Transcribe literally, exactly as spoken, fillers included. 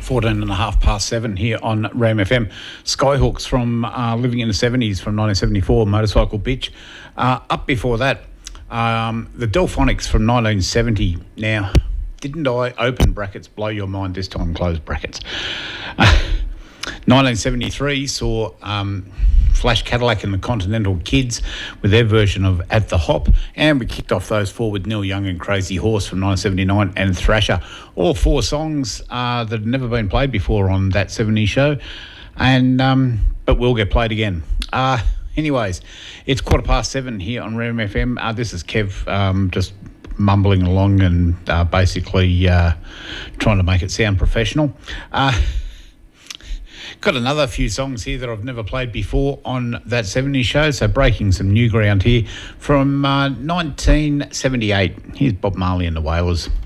fourteen and a half past seven here on Ram F M. Skyhooks from uh, Living in the seventies from nineteen seventy-four, Motorcycle Bitch. Uh, up before that, um, the Delphonics from nineteen seventy. Now, didn't I open brackets, blow your mind this time, close brackets? Uh, nineteen seventy-three saw um, Flash Cadillac and the Continental Kids with their version of At the Hop, and we kicked off those four with Neil Young and Crazy Horse from nineteen seventy-nine and Thrasher. All four songs uh, that had never been played before on that seventies show, and um, but will get played again. Uh, anyways, it's quarter past seven here on Ram F M. Uh, this is Kev, um, just mumbling along and uh, basically uh, trying to make it sound professional. Uh, Got another few songs here that I've never played before on that seventies show, so breaking some new ground here from uh, nineteen seventy-eight. Here's Bob Marley and the Wailers.